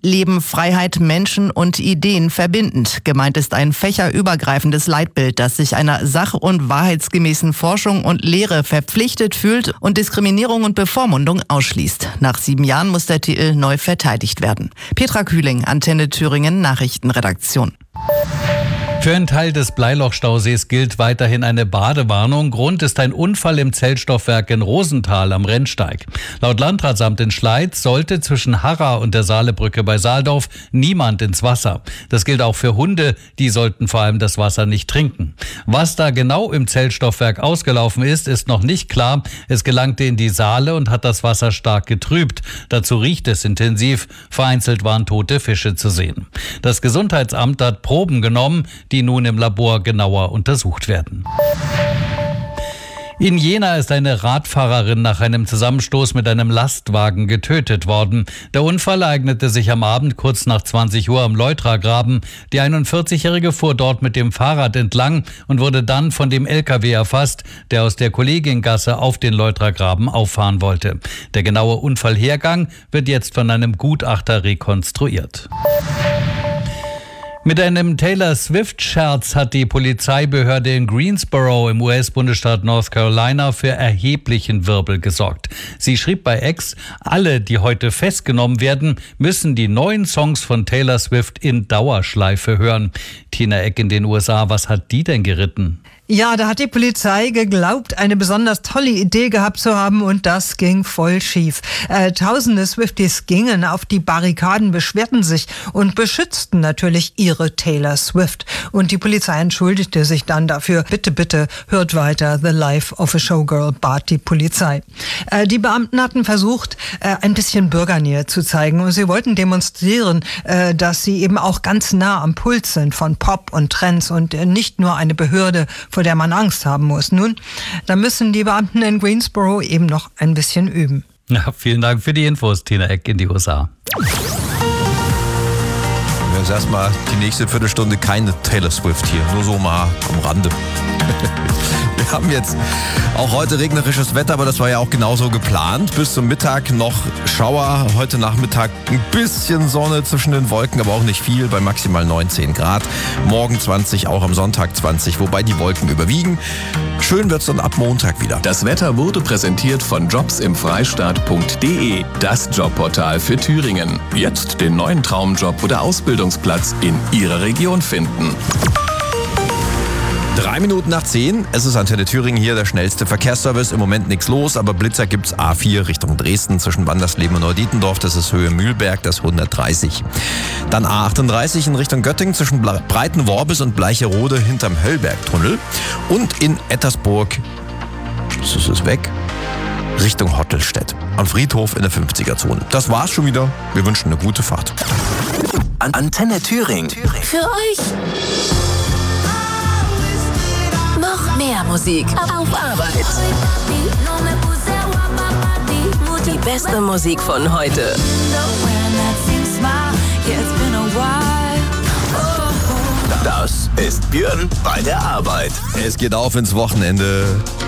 Leben, Freiheit, Menschen und Ideen verbindend. Gemeint ist ein fächerübergreifendes Leitbild, das sich einer sach- und wahrheitsgemäßen Forschung und Lehre verpflichtet fühlt und Diskriminierung und Bevormundung ausschließt. Nach 7 Jahren muss der Titel neu verteidigt werden. Petra Kühling, Antenne Thüringen, Nachrichtenredaktion. Für einen Teil des Bleilochstausees gilt weiterhin eine Badewarnung. Grund ist ein Unfall im Zellstoffwerk in Rosenthal am Rennsteig. Laut Landratsamt in Schleiz sollte zwischen Harra und der Saalebrücke bei Saaldorf niemand ins Wasser. Das gilt auch für Hunde, die sollten vor allem das Wasser nicht trinken. Was da genau im Zellstoffwerk ausgelaufen ist, ist noch nicht klar. Es gelangte in die Saale und hat das Wasser stark getrübt. Dazu riecht es intensiv. Vereinzelt waren tote Fische zu sehen. Das Gesundheitsamt hat Proben genommen, die nun im Labor genauer untersucht werden. In Jena ist eine Radfahrerin nach einem Zusammenstoß mit einem Lastwagen getötet worden. Der Unfall ereignete sich am Abend kurz nach 20 Uhr am Leutragraben. Die 41-Jährige fuhr dort mit dem Fahrrad entlang und wurde dann von dem LKW erfasst, der aus der Kollegiengasse auf den Leutragraben auffahren wollte. Der genaue Unfallhergang wird jetzt von einem Gutachter rekonstruiert. Mit einem Taylor Swift-Scherz hat die Polizeibehörde in Greensboro im US-Bundesstaat North Carolina für erheblichen Wirbel gesorgt. Sie schrieb bei X, alle, die heute festgenommen werden, müssen die neuen Songs von Taylor Swift in Dauerschleife hören. Tina Eck in den USA, was hat die denn geritten? Ja, da hat die Polizei geglaubt, eine besonders tolle Idee gehabt zu haben und das ging voll schief. Tausende Swifties gingen auf die Barrikaden, beschwerten sich und beschützten natürlich ihre Taylor Swift. Und die Polizei entschuldigte sich dann dafür. Bitte, bitte, hört weiter The Life of a Showgirl, bat die Polizei. Die Beamten hatten versucht, ein bisschen Bürgernähe zu zeigen und sie wollten demonstrieren, dass sie eben auch ganz nah am Puls sind von Pop und Trends und nicht nur eine Behörde, vor der man Angst haben muss. Nun, da müssen die Beamten in Greensboro eben noch ein bisschen üben. Ja, vielen Dank für die Infos, Tina Eck in die USA. Jetzt erstmal die nächste Viertelstunde keine Taylor Swift hier, nur so mal am Rande. Wir haben jetzt auch heute regnerisches Wetter, aber das war ja auch genauso geplant. Bis zum Mittag noch Schauer, heute Nachmittag ein bisschen Sonne zwischen den Wolken, aber auch nicht viel, bei maximal 19 Grad. Morgen 20, auch am Sonntag 20, wobei die Wolken überwiegen. Schön wird's dann ab Montag wieder. Das Wetter wurde präsentiert von jobsimfreistaat.de, das Jobportal für Thüringen. Jetzt den neuen Traumjob oder Ausbildungsplatz in Ihrer Region finden. 3 Minuten nach 10, es ist Antenne Thüringen hier, der schnellste Verkehrsservice. Im Moment nichts los, aber Blitzer gibt's A4 Richtung Dresden zwischen Wandersleben und Neudietendorf, das ist Höhe Mühlberg, das 130. Dann A38 in Richtung Göttingen zwischen Breitenworbis und Bleicherode hinterm Höllbergtunnel. Und in Ettersburg, das ist es weg, Richtung Hottelstedt, am Friedhof in der 50er-Zone. Das war's schon wieder, wir wünschen eine gute Fahrt. Antenne Thüringen. Für euch noch mehr Musik auf Arbeit. Die beste Musik von heute. Das ist Björn bei der Arbeit. Es geht auf ins Wochenende.